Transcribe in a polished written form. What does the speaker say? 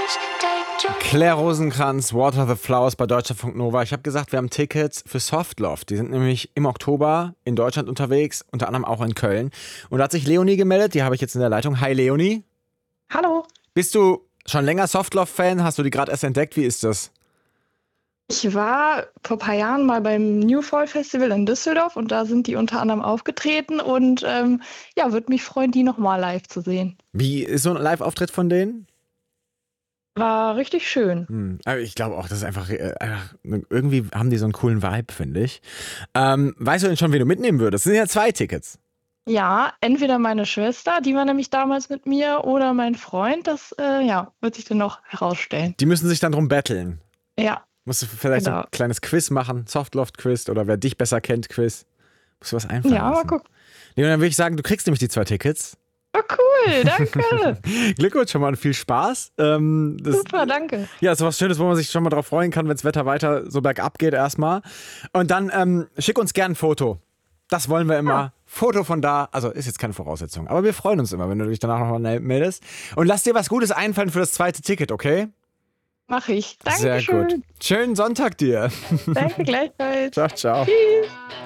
Claire Rosenkranz, Water the Flowers bei Deutschlandfunk Nova. Ich habe gesagt, wir haben Tickets für Softloft. Die sind nämlich im Oktober in Deutschland unterwegs, unter anderem auch in Köln. Und da hat sich Leonie gemeldet, die habe ich jetzt in der Leitung. Hi Leonie. Hallo. Bist du schon länger Softloft-Fan? Hast du die gerade erst entdeckt? Wie ist das? Ich war vor ein paar Jahren mal beim New Fall Festival in Düsseldorf und da sind die unter anderem aufgetreten und würde mich freuen, die nochmal live zu sehen. Wie ist so ein Live-Auftritt von denen? War richtig schön. Aber ich glaube auch, das ist einfach irgendwie haben die so einen coolen Vibe, finde ich. Weißt du denn schon, wen du mitnehmen würdest? Es sind ja 2 Tickets. Ja, entweder meine Schwester, die war nämlich damals mit mir, oder mein Freund, das wird sich dann noch herausstellen. Die müssen sich dann drum betteln. Ja. Musst du vielleicht so ein kleines Quiz machen, Softloft-Quiz oder wer dich besser kennt, Quiz. Musst du was einfallen lassen. Mal gucken. Nee, und dann würde ich sagen, du kriegst nämlich die 2 Tickets. Oh, cool, danke. Glückwunsch schon mal und viel Spaß. Super, danke. Ja, ist was Schönes, wo man sich schon mal drauf freuen kann, wenn das Wetter weiter so bergab geht erstmal. Und dann schick uns gern ein Foto. Das wollen wir immer. Ja. Foto von da, also ist jetzt keine Voraussetzung, aber wir freuen uns immer, wenn du dich danach nochmal meldest. Und lass dir was Gutes einfallen für das 2. Ticket, okay? Mach ich. Dankeschön. Sehr gut. Schönen Sonntag dir. Danke gleichfalls. Ciao, ciao. Tschüss.